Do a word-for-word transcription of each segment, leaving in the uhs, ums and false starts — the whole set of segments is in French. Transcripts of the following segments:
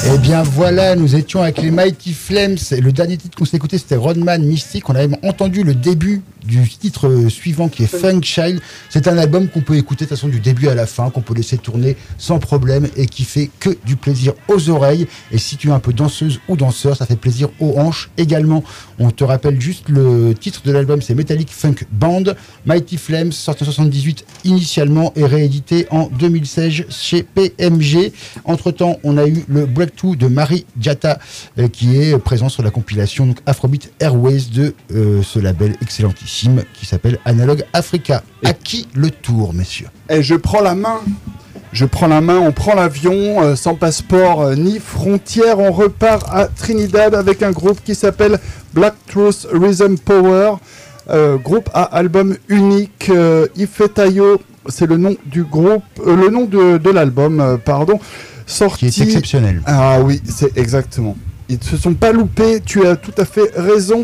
Eh bien voilà, nous étions avec les Mighty Flames. Et le dernier titre qu'on s'est écouté, c'était Rodman Mystic. On avait entendu le début du titre suivant qui est Funk Child. C'est un album qu'on peut écouter de toute façon du début à la fin, qu'on peut laisser tourner sans problème et qui fait que du plaisir aux oreilles. Et si tu es un peu danseuse ou danseur, ça fait plaisir aux hanches également. On te rappelle juste le titre de l'album, c'est Metallic Funk Band. Mighty Flames, sorti en soixante-dix-huit initialement et réédité en deux mille seize chez P M G. Entre temps, on a eu le Breakthrough de Mari Diata euh, qui est présent sur la compilation donc Afrobeat Airways de euh, ce label excellentissime qui s'appelle Analog Africa. Et à qui le tour, messieurs? Et je prends la main. Je prends la main, on prend l'avion, euh, sans passeport euh, ni frontières. On repart à Trinidad avec un groupe qui s'appelle Black Truth Rhythm Power. Euh, groupe à album unique. Euh, Ifetayo, c'est le nom du groupe, euh, le nom de, de l'album, euh, pardon. Sorti... Qui est exceptionnel. Ah oui, c'est exactement. Ils ne se sont pas loupés, tu as tout à fait raison.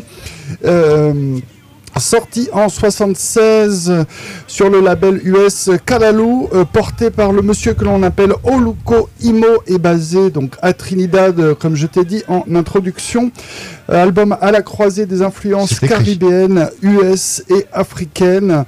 Euh, sorti en soixante-seize sur le label U S Kalalu, euh, porté par le monsieur que l'on appelle Oluko Imo, est basé donc à Trinidad, euh, comme je t'ai dit en introduction. Euh, album à la croisée des influences caribéennes, U S et africaines.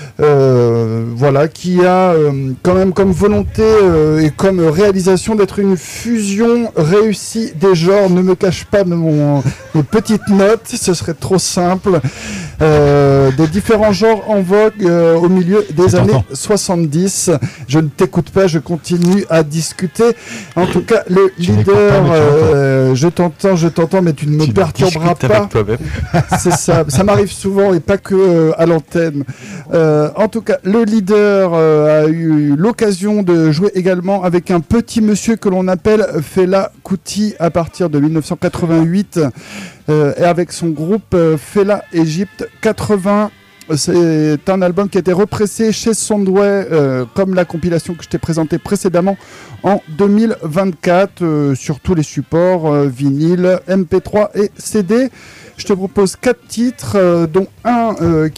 Euh, voilà, qui a euh, quand même comme volonté euh, et comme réalisation d'être une fusion réussie des genres. Ne me cache pas mon, mes petites notes, ce serait trop simple. Euh, des différents genres en vogue euh, au milieu des C'est années tentant. soixante-dix. Je ne t'écoute pas, je continue à discuter. En tout cas, le Tu leader, pas, euh, je t'entends, je t'entends, mais tu ne me Tu perturberas discutes pas. avec toi-même. C'est ça, ça m'arrive souvent et pas que euh, à l'antenne. Euh, en tout cas, le leader euh, a eu l'occasion de jouer également avec un petit monsieur que l'on appelle Fela Kuti à partir de dix-neuf cent quatre-vingt-huit euh, et avec son groupe euh, Fela Egypt quatre-vingts. C'est un album qui a été repressé chez Soundway, euh, comme la compilation que je t'ai présentée précédemment en deux mille vingt-quatre, euh, sur tous les supports, euh, vinyle, M P trois et C D. Je te propose quatre titres, euh, dont un euh, qui